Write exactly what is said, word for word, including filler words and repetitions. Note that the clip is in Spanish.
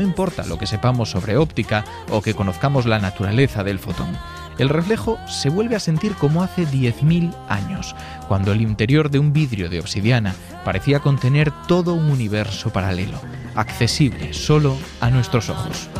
No importa lo que sepamos sobre óptica o que conozcamos la naturaleza del fotón. El reflejo se vuelve a sentir como hace diez mil años, cuando el interior de un vidrio de obsidiana parecía contener todo un universo paralelo, accesible solo a nuestros ojos.